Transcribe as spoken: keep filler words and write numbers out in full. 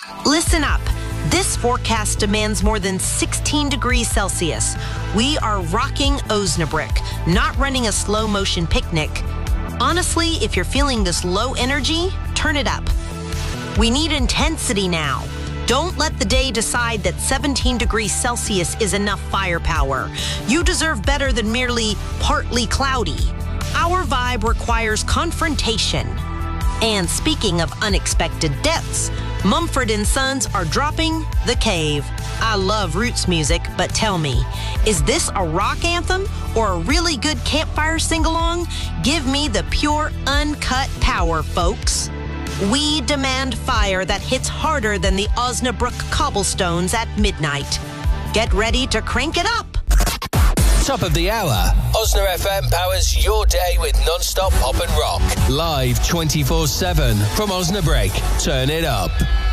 Listen up. This forecast demands more than sixteen degrees Celsius. We are rocking Osnabrück, not running a slow motion picnic. Honestly, if you're feeling this low energy, turn it up. We need intensity now. Don't let the day decide that seventeen degrees Celsius is enough firepower. You deserve better than merely partly cloudy. Our vibe requires confrontation. And speaking of unexpected deaths, Mumford and Sons are dropping The Cave. I love roots music, but tell me, is this a rock anthem or a really good campfire sing-along? Give me the pure, uncut power, folks. We demand fire that hits harder than the Osnabrück cobblestones at midnight. Get ready to crank it up. Top of the hour. Osna F M powers your day with non-stop pop and rock. Live twenty-four seven from Osnabrück. Turn it up.